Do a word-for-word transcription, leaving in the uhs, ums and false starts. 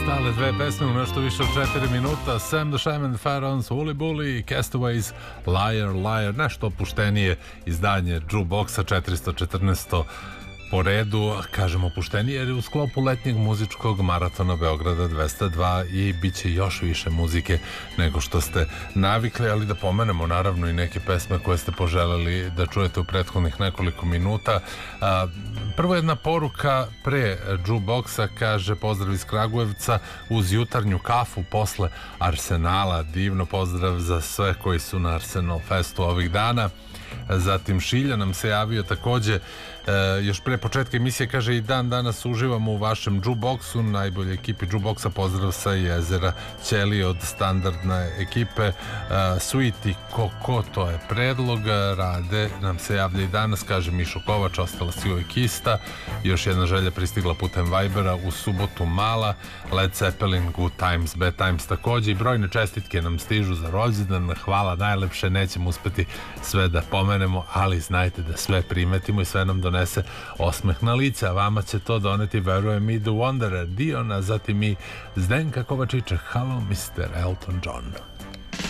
Stale dve pesme u nešto više od četiri minuta. Sam the Sham and the Pharaohs, Woolly Bully, Castaways, Liar Liar, nešto opuštenije izdanje Jukeboxa, četiristo četrnaesto po redu, kažem opuštenije jer je u sklopu letnjeg muzičkog maratona Beograda dvesta dva i bit će još više muzike nego što ste navikli, ali da pomenemo naravno i neke pesme koje ste poželjeli da čujete u prethodnih nekoliko minuta. Prvo jedna poruka pre Jukeboxa, kaže pozdrav iz Kragujevca uz jutarnju kafu posle Arsenala, divno pozdrav za sve koji su na Arsenal Festu ovih dana. Zatim Šilja nam se javio takođe e, još pre početka emisije, kaže i dan danas uživamo u vašem Jukeboxu, najbolje ekipi Jukeboxa, pozdrav sa jezera Ćeli od standardne ekipe. e, Sweet i Koko, to je predlog. Rade nam se javlja i danas, kaže Mišo Kovač, ostala si uvijek ista. Još jedna želja pristigla putem Vibera, u subotu mala. Led Zeppelin, Good Times, Bad Times takođe i brojne čestitke nam stižu za rođendan. Hvala najlepše, nećemo uspeti sve da pomenemo, ali znajte da sve primetimo i sve nam donese osmeh na lice, a vama će to doneti, verujem, i The Wanderer, Diona, zatim i Zdenka Kovačića, Hello mister Elton John.